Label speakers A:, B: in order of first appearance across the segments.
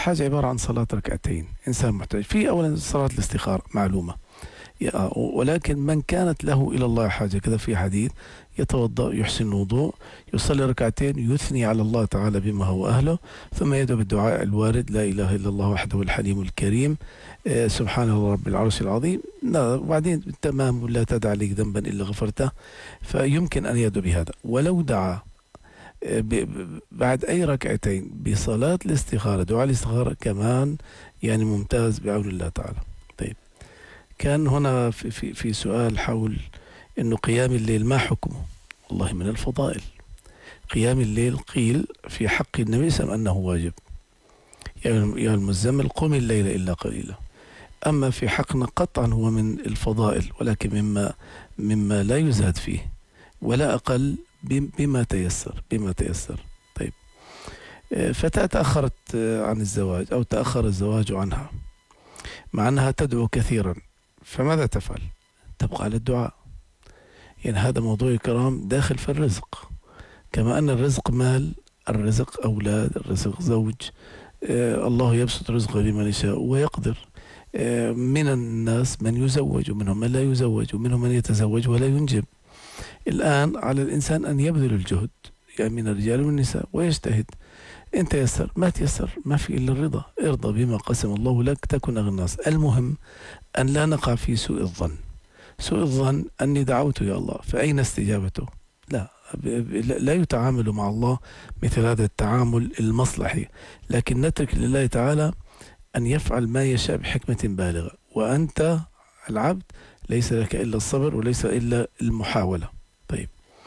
A: الحاجة عبارة عن صلاة ركعتين. إنسان محتاج في أولا صلاة الاستخارة معلومة، ولكن من كانت له إلى الله حاجة كذا في حديث يتوضأ يحسن الوضوء يصلي ركعتين يثني على الله تعالى بما هو أهله، ثم يدعو بالدعاء الوارد لا إله إلا الله وحده الحليم الكريم، سبحان الله رب العرش العظيم، وبعدين تمام لا تدع لك ذنبا إلا غفرته. فيمكن أن يدعو بهذا. ولو دعا بعد أي ركعتين بصلاة الاستخارة دعاء الاستخارة كمان يعني ممتاز بعون الله تعالى. طيب، كان هنا في سؤال حول إنه قيام الليل ما حكمه؟ والله من الفضائل. قيام الليل قيل في حق النبي صلى الله عليه وسلم أنه واجب، يا المزمل قم الليل إلا قليلا. أما في حقنا قطعا هو من الفضائل، ولكن مما لا يزهد فيه ولا أقل بما تيسر. طيب، فتاة تأخرت عن الزواج أو تأخر الزواج عنها مع أنها تدعو كثيرا، فماذا تفعل؟ تبقى على الدعاء. يعني هذا موضوع الكرام داخل في الرزق، كما أن الرزق مال، الرزق أولاد، الرزق زوج. الله يبسط رزقه لمن يشاء ويقدر. من الناس من يزوج ومنهم من لا يزوج ومنهم من يتزوج ولا ينجب. الآن على الإنسان أن يبذل الجهد، يعني من الرجال والنساء، ويجتهد. إن تيسر ما تيسر ما في إلا الرضا. ارضى بما قسم الله لك تكن أغنى الناس. المهم أن لا نقع في سوء الظن. سوء الظن أني دعوت يا الله فأين استجابته؟ لا يتعامل مع الله مثل هذا التعامل المصلحي، لكن نترك لله تعالى أن يفعل ما يشاء بحكمة بالغة، وأنت العبد ليس لك إلا الصبر وليس إلا المحاولة. طيب،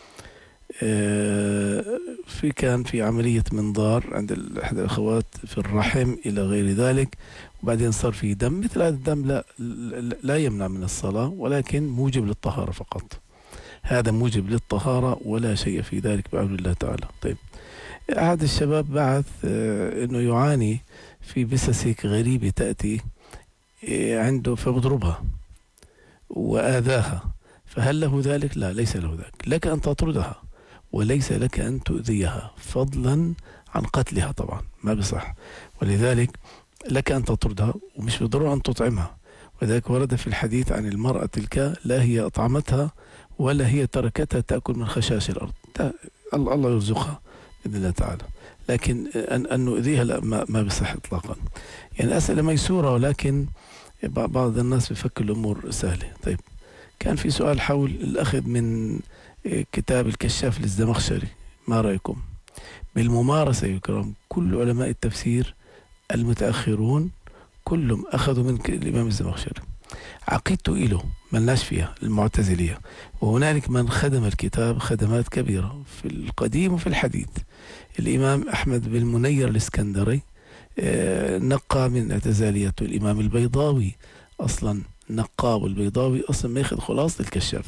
A: كان في عملية منظار عند أحد الأخوات في الرحم إلى غير ذلك، وبعدين صار في دم. مثل هذا الدم لا يمنع من الصلاة، ولكن موجب للطهارة فقط. هذا موجب للطهارة ولا شيء في ذلك بعون الله تعالى. طيب، أحد الشباب بعث أنه يعاني في بسسك غريبة تأتي عنده فبضربها وآذاها، فهل له ذلك؟ لا، ليس له ذلك. لك أن تطردها وليس لك أن تؤذيها، فضلا عن قتلها طبعا ما بصح. ولذلك لك أن تطردها ومش بالضرورة أن تطعمها. وذلك ورد في الحديث عن المرأة تلك لا هي أطعمتها ولا هي تركتها تأكل من خشاش الأرض. الله يرزقها بإذن الله تعالى، لكن أن نؤذيها لا، ما بصح إطلاقا. يعني أسئلة ميسورة، ولكن بعض الناس بيفكر الأمور سهلة. طيب، كان في سؤال حول الأخذ من كتاب الكشاف للزمخشري، ما رأيكم؟ بالممارسة يا كرام، كل علماء التفسير المتأخرون كلهم أخذوا من الإمام الزمخشري. عقيدته إله ملناش فيها المعتزلية، وهنالك من خدم الكتاب خدمات كبيرة في القديم وفي الحديث. الإمام أحمد بن منير الإسكندري نقى من اعتزاليته. الإمام البيضاوي أصلا نقى، والبيضاوي أصلا ما ياخذ خلاصة الكشاف.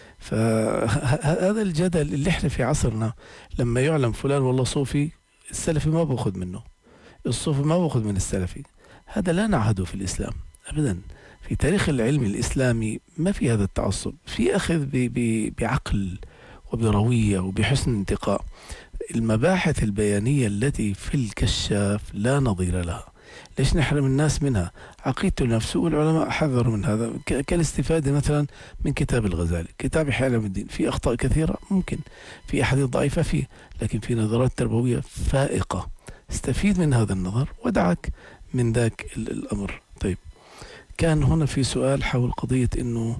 A: فهذا الجدل اللي احنا في عصرنا لما يعلم فلان والله صوفي، السلفي ما بأخذ منه، الصوفي ما بأخذ من السلفي. هذا لا نعهده في الإسلام أبدا. في تاريخ العلم الإسلامي ما في هذا التعصب، في أخذ بعقل وبروية وبحسن انتقاء. المباحث البيانية التي في الكشاف لا نظير لها. ليش نحرم الناس منها؟ عقيدته نفسه، والعلماء حذروا من هذا. كالاستفادة مثلا من كتاب الغزالي، كتاب إحياء علوم الدين، في أخطاء كثيرة ممكن، في أحاديث ضعيفة فيه، لكن في نظرات تربوية فائقة. استفيد من هذا النظر ودعك من ذاك الأمر. طيب، كان هنا في سؤال حول قضية إنه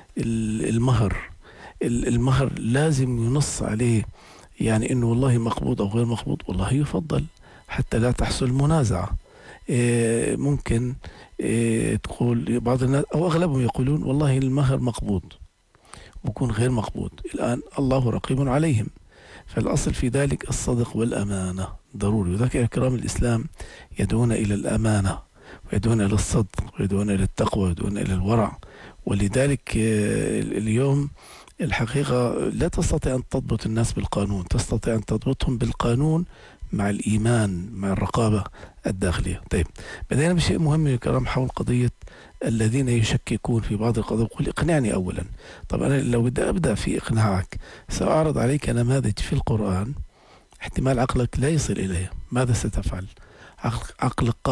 A: المهر لازم ينص عليه، يعني إنه والله مقبوض أو غير مقبوض. والله يفضل حتى لا تحصل منازعة. ممكن تقول بعض الناس أو أغلبهم يقولون والله المهر مقبوض ويكون غير مقبوض. الآن الله رقيب عليهم، فالأصل في ذلك الصدق والأمانة ضروري. وذلك إكرام الإسلام يدعون إلى الأمانة، ويدعون إلى الصدق، ويدعون إلى التقوى، ويدعون إلى الورع. ولذلك اليوم الحقيقة لا تستطيع أن تضبط الناس بالقانون، تستطيع أن تضبطهم بالقانون مع الإيمان، مع الرقابة الداخلية. طيب، بدينا بشيء مهم يا كرام حول قضية الذين يشككون في بعض القضايا. قل اقنعني أولا. طب أنا لو بدي أبدأ في إقناعك سأعرض عليك نماذج في القرآن احتمال عقلك لا يصل إليها. ماذا ستفعل؟ عقلك